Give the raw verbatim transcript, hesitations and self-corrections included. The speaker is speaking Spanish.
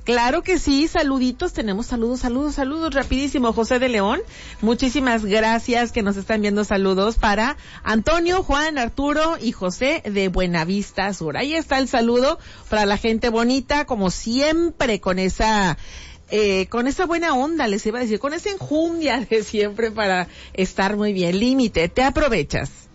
Claro que sí, saluditos, tenemos saludos, saludos, saludos, rapidísimo. José de León, muchísimas gracias que nos están viendo. Saludos para Antonio, Juan, Arturo y José de Buenavista Sur. Ahí está el saludo para la gente bonita, como siempre, con esa... Eh, con esa buena onda, les iba a decir, con esa enjundia de siempre para estar muy bien. Límite, te aprovechas.